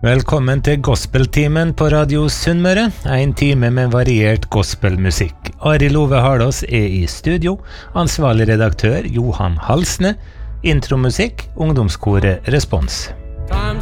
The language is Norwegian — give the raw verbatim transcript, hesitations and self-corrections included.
Velkommen til Gospeltimen på Radio Sunnmøre, en time med variert gospelmusikk. Arild Ove Harlås er i studio, ansvarlig redaktør Johan Halsne, intromusikk, ungdomskoret Respons.